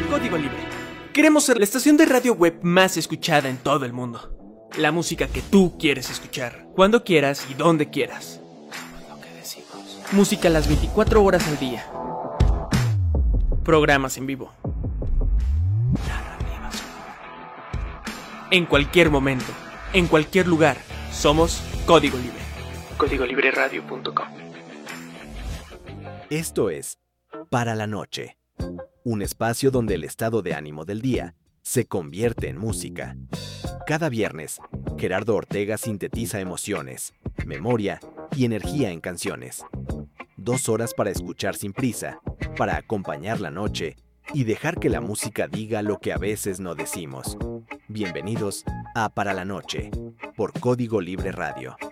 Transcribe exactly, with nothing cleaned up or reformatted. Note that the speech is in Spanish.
Código Libre. Queremos ser la estación de radio web más escuchada en todo el mundo. La música que tú quieres escuchar, cuando quieras y donde quieras. Es lo que decimos. Música las veinticuatro horas al día. Programas en vivo. Narrativas. En cualquier momento, en cualquier lugar, somos Código Libre. código libre radio punto com. Esto es Para la Noche, un espacio donde el estado de ánimo del día se convierte en música. Cada viernes, Gerardo Ortega sintetiza emociones, memoria y energía en canciones. Dos horas para escuchar sin prisa, para acompañar la noche y dejar que la música diga lo que a veces no decimos. Bienvenidos a Para la Noche, por Código Libre Radio.